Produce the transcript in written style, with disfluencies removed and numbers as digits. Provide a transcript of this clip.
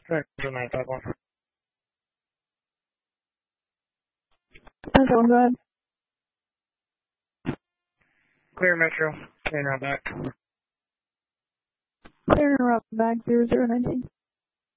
Correct, 951. Okay, well, go ahead. Clear Metro. Clear route back. Clear route back 0019.